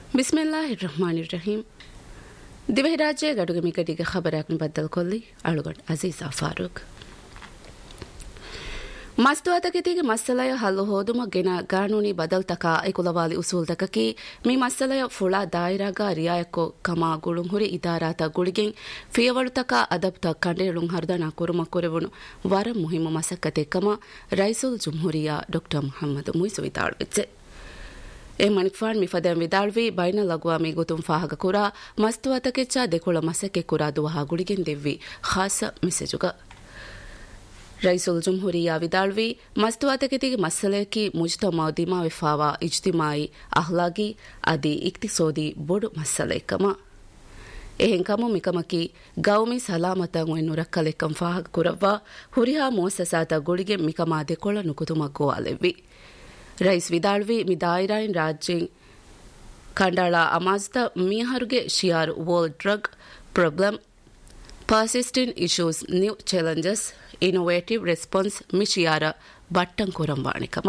ಬಿಸ್ಮಿಲ್ಲಾಹಿರ್ರಹ್ಮಾನಿರ್ರಹೀಂ. ದಿವಹ ರಾಜ್ಯ ಗಡುಗೆ ಮಿಕಟಿಗೆ ಖಬರಾಕ್ನ ಬದ್ದಲ್ ಕೊಲ್ಲಿ ಅಳುಗಡ್ ಅಜೀಜಾ ಫಾರೂಕ್. ಮಸ್ತುವಾತಕೆತಿಗೆ ಮಸ್ಸಲಯ ಹಲ್ಲು ಹೋದುಮ ಗೆನ ಕಾನೂನಿ ಬದಲ್ತಕ ಇಕುಲವಾಲಿ ಉಸೂಲ್ತಕಕಿ ಮಿ ಮಸ್ಸಲಯ ಫುಳಾ ದಾಯಿರಾಗ ರಿಯಾಯಕ್ಕೋ ಕಮಾ ಗುಳುಂ ಹುರಿ ಇದಾರಾತ ಗುಳಿಗೆಂ ಫಿಯವಳುತಕ ಅದಬ್ತ ಕಂಡೇಳುಂ ಹರ್ದನ ಕುರುಮ ಕುರೆವುನು ವರ ಮುಹಿಮ ಮಸಕ್ಕತೆ ಕಮ ರೈಸುಲ್ ಜುಮ್ಹುರಿಯಾ ಡಾಕ್ಟರ್ ಮುಹಮ್ಮದ್ ಮುಯ್ಸು ವಿತಾಳ್ವೆಚ್ಚೆ. ಎ ಮಣಿಕ್ಫಾನ್ ಮಿಫದೆಂ ವಿದಾಳ್ವಿ ಬೈನ ಲಗುವ ಮಿ ಗುತುಂ ಫಾಹಗ ಕುರಾ ಮಸ್ತುವಾತಕೆಚ್ಚ ದೆಕುಳ ಮಸಕ್ಕೆ ಕುರಾ ದುವಹ ಗುಳಿಗೆಂ ದೆವ್ವಿ ಖಾಸ ಮೆಸೇಜುಗ. ರೈಸುಲ್ ಜುಮ್ಹುರಿಯಾ ವಿದಾಳ್ವಿ ಮಸ್ತುವಾತಕೆತಿಗೆ ಮಸ್ಸಲೆಕಿ ಮುಜ್ತಮಾ ದಿಮಾವೆಫಾವಾ ಇಜ್ತಿಮಾಯಿ ಅಹ್ಲಾಗಿ ಅದಿ ಇಕ್ತಿಸೋದಿ ಬೊಡು ಮಸ್ಸಲೆಕಮ ಎಹೆಂ ಕಮು ಮಿಕಮಕಿ ಗೌಮಿ ಸಲಾಮತಂ ವೆನ್ನು ರಕ್ಕಲೆಕ್ಕಂ ಫಾಹಗ ಕುರವ್ವಾ ಹುರಿಹಾ ಮೋಸಸಾತ ಗುಳಿಗೆ ಮಿಕಮಾ ದೆಕೊಳ ನುಕುತುಮ ಗೋವಾಲೆವ್ವಿ. ರೈಸ್ ವಿದಾಳ್ವಿ ಮಿ ದಾಯಿರಾಯಿನ್ ರಾಜ್ಯಂ ಕಂಡಾಳ ಅಮಾಜ್ತ ಮೀಹರುಗೆ ಶಿಯಾರ್ world drug problem persistent issues new challenges innovative response ಮಿಶಿಯಾರ ಬಟ್ಟಂ ಕೊರಂವಾಣಿಕಮ.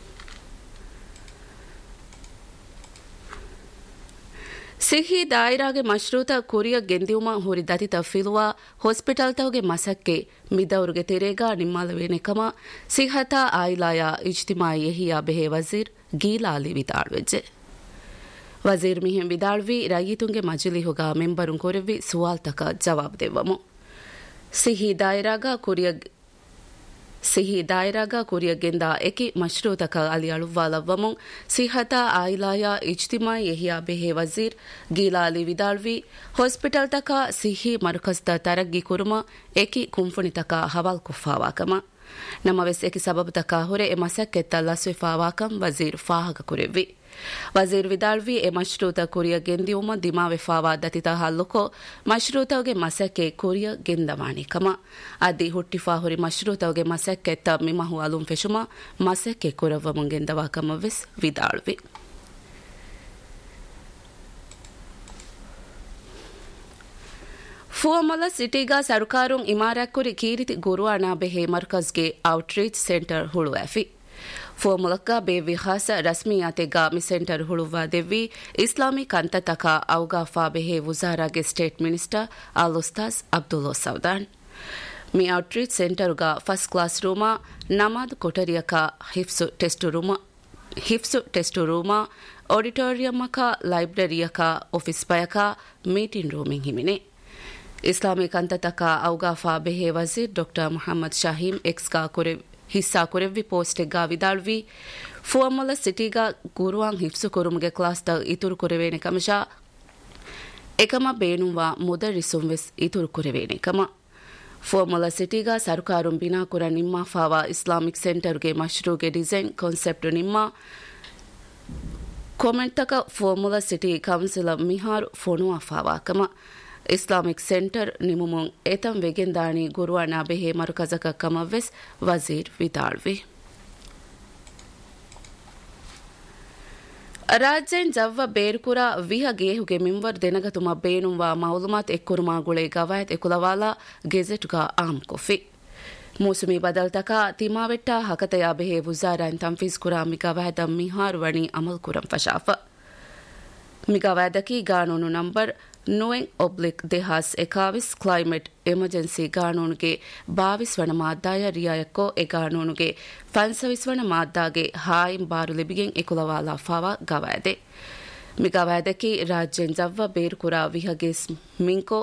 ಸಿಹಿ ದಾಯಿರಾಗೆ ಮಶ್ರೂತ ಕುರಿಯ ಗೆಂದಿಯುಮ ಹುರಿ ದತಿತ ಫಿಲುವಾ ಹಾಸ್ಪಿಟಲ್ ತವಗೆ ಮಸಕ್ಕೆ ಮಿದವರುಗೆ ತೆರೆಗ ನಿಮ್ಮಲವೇನೆಕಮ ಸಿಹತಾ ಆಯಿಲಾಯ ಇಜ್ತಿಮಾಯಿ ಎಹಿಯಾ ಬೆಹೆ ವಜೀರ್ ಗೀಲಾಲಿ ವಿದಾಳ್ವೆಜ್ಜೆ. ವಜೀರ್ ಮಿಹೆಂ ವಿದಾಳ್ವಿ ರೈತುಂಗೆ ಮಜಿಲಿ ಹೊಗ ಮೆಂಬರುಂ ಕೊರೆವ್ವಿ ಸುವಾಲ್ ತಕ ಜವಾಬ್ ದೆವ್ವಮು. ಸಿಹಿ ದಾಯಿರಾಗ ಕುರಿಯ ಗೆಂದ ಎಕಿ ಮಶ್ರೂತಕ ಅಲಿ ಅಳುವ್ವಾಲವ್ವಮು ಸಿಹತಾ ಆಯಿಲಾಯ ಇಜ್ತಿಮಾಯಿ ಎಹಿಯಾ ಬೆಹೆ ವಜೀರ್ ಗೀಲಾಲಿ ವಿದಾಳ್ವಿ ಹಾಸ್ಪಿಟಲ್ ತಕ ಸಿಹಿ ಮರುಕಸ್ದ ತರಗ್ಗಿ ಕುರುಮ ಎಕಿ ಕುಂಫುಣಿ ತಕ ಹವಾಲ್ ಕುಫಾವಾಕಮ ನಮವೆಸ್ ಎಕಿ ಸಬಬ್ ತಕ ಹೊರೆ ಎ ಮಸಕ್ಕೆತ್ತ ಲಸ್ವೆಫಾವಾಕಂ ವಜೀರ್ ಫಾಹಗ ಕುರೆವ್ವಿ. ವಜೀರ್ ವಿದಾಳ್ವಿ ಎ ಮಶ್ರೂತ ಕುರಿಯ ಗೆಂದಿಯುಮ ದಿಮಾವೆಫಾವಾ ದತಿತ ಹಲ್ಲುಕೋ ಮಶ್ರೂತವಗೆ ಮಸಕ್ಕೆ ಕುರಿಯ ಗೆಂದವಾಣಿಕಮ ಅದಿ ಹುಟ್ಟಿಫಾ ಹುರಿ ಮಶ್ರೂತವಗೆ ಮಸಕ್ಕೆತ್ತ ಮಿಮಹು ಅಲುಂ ಫೆಶುಮ ಮಸಕ್ಕೆ ಕುರವ್ವಮು ಗೆಂದವಾಕಮವೆಸ್ ವಿದಾಳ್ವಿ. ಫುವಮಲ ಸಿಟಿಗ ಸರ್ಕಾರುಂ ಇಮಾರಕ್ಕುರಿ ಕೀರಿತಿ ಗುರುವಾಣಾ ಬೆಹೆ ಮರ್ಕಜ್ಗೆ ಔಟ್ರೀಚ್ ಸೆಂಟರ್ ಹುಳುವಾಫಿ. ಫೋಮುಲಕ್ಕ ಬೇವಿಹಾಸ ರಸ್ಮಿಯಾತೆಗ ಮಿ ಸೆಂಟರ್ ಹುಳುವಾ ದೆವ್ವಿ ಇಸ್ಲಾಮಿ ಕಂತತಕ ಔಗಾಫಾ ಬೆಹೆ ವುಜಾರಾಗೆ ಸ್ಟೇಟ್ ಮಿನಿಸ್ಟರ್ ಅಲ್ ಉಸ್ತಾಜ್ ಅಬ್ದುಲ್ಲೋ ಸೌದಾನ್. ಮಿ ಔಟ್ರೀಚ್ ಸೆಂಟರ್ಗ ಫಸ್ಟ್ ಕ್ಲಾಸ್ ರೂಮ ನಮಾದ್ ಕೊಟರಿಯಕ ಹಿಫ್ಸು ಟೆಸ್ಟು ರೂಮ ಆಡಿಟೋರಿಯಮಕ ಲೈಬ್ರರಿಯಕ ಆಫೀಸ್ ಪಯಕ ಮೀಟಿಂಗ್ ರೂಮಿಂಗ್ ಹಿಮಿನೆ. ಇಸ್ಲಾಮಿ ಕಂತತಕ ಔಗಾಫಾ ಬೆಹೆ ವಜೀರ್ ಡಾಕ್ಟರ್ ಮುಹಮ್ಮದ್ ಶಾಹೀಂ ಎಕ್ಸ್ಗಾ ಹಿಸ್ಸಾ ಕೊರೆವ್ವಿ ಪೋಸ್ಟೆಗ್ಗಾ ವಿದಾಳ್ವಿ ಫುವಮ್ಮಲ ಸಿಟಿಗ ಗುರುವಾಂ ಹಿಫ್ಸು ಕೊರುಮ್ಗೆ ಕ್ಲಾಸ್ದ ಇತುರು ಕೊರೆವೇನೆ ಕಮಶ ಎಕಮ ಬೇನುವಾ ಮುದರಿಸುಂ ವೆಸ್ ಇತುರು ಕೊರೆವೇನೆ ಕಮ. ಫುವಮ್ಮಲ ಸಿಟಿಗ ಸರ್ಕಾರುಂ ಬಿನಾ ಕುರ ನಿಮ್ಮಾ ಫಾವಾ ಇಸ್ಲಾಮಿಕ್ ಸೆಂಟರ್ಗೆ ಮಶ್ರೂಗೆ ಡಿಸೈನ್ ಕಾನ್ಸೆಪ್ಟ್ ನಿಮ್ಮ ಕಾಮೆಂಟ್ ತಕ ಫುವಮ್ಮಲ ಸಿಟಿ ಕೌನ್ಸಿಲ್ ಮಿಹಾರು ಫೋನುವಾ ಫಾವಾ ಕಮ. ಇಸ್ಲಾಮಿಕ್ ಸೆಂಟರ್ ನಿಮುಮುಂ ಏತಂ ವೆಗೆಂದಾಣಿ ಗುರುವಾಣಾ ಬೆಹೆ ಮರುಕಜಕ ಕಮವೆಸ್ ವಜೀರ್ ವಿದಾಳ್ವಿ. ರಾಜ್ಯನ್ ಜವ್ವ ಬೇರ್ಕುರ ವಿಹ ಗೇಹುಗೆ ಮಿಂವರ್ ದೆನಗತುಮ ಬೇನುವಾ ಮೌಲುಮಾತ್ ಎಕ್ಕುರುಮಾ ಗುಳೆ ಗವಾಯತ್ ಎಕುಲವಾಲಾ ಗೆಜೆಟ್ಗಾ ಆಮ್ ಕೊಫಿ. ಮೂಸುಮಿ ಬದಲ್ತಕ ತಿಮಾವೆಟ್ಟ ಹಕತಯಾ ಬೆಹೆ ವುಜಾರಾನ್ ತಂಫೀಸ್ ಕುರಾ ಮಿಗವಾಯದ ಮಿಹಾರ್ ವಣಿ ಅಮಲ್ ಕುರಂ ಫಶಾಫ. ಮಿಗವಾಯದಕಿ ಕಾನೂನು ನಂಬರ್ 9/2021 ಕ್ಲೈಮೇಟ್ ಎಮರ್ಜೆನ್ಸಿ ಕಾನೂನುಗೆ 22 ವಣ ಮಾದ್ದಾಯ ರಿಯಾಯಕ್ಕೋ ಎ ಕಾನೂನುಗೆ 25 ವಣ ಮಾದ್ದಾಗೆ ಹಾಯಿಂ ಬಾರು ಲಿಬಿಗೆಂ ಎಕುಲವಾಲಾ ಫಾವಾ ಗವಾಯದೆ. ಮಿಗವಾಯದಕಿ ರಾಜ್ಯನ್ ಜವ್ವ ಬೇರ್ಕುರಾ ವಿಹಗೆಸ್ ಮಿಂಕೋ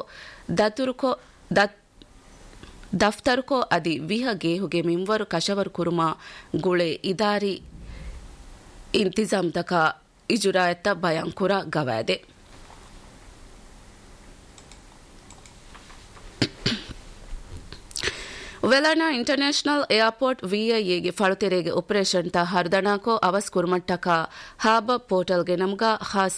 ದಫ್ತರುಕೋ ಅದಿ ವಿಹ ಗೇಹುಗೆ ಮಿಂವರು ಕಶವರ್ ಕುರುಮಾ ಗುಳೆ ಇದಾರಿ ಇಂತಿಜಾಮ್ ತಕ ಇಜುರಾಯತ್ತ ಬಯಾಂಕುರ ಗವಾಯದೆ. ವೆಲಾನಾ ಇಂಟರ್ನ್ಯಾಷನಲ್ ಏರ್ಪೋರ್ಟ್ ವಿಐಎಗೆ ಫಳುತೆರೆಗೆ ಆಪರೇಷನ್ ತ ಹರ್ದನಾಕೋ ಅವಸ್ ಕುರ್ಮಟ್ಟಕ ಹಾಬ ಪೋರ್ಟಲ್ಗೆ ನಮ್ಗ ಖಾಸ್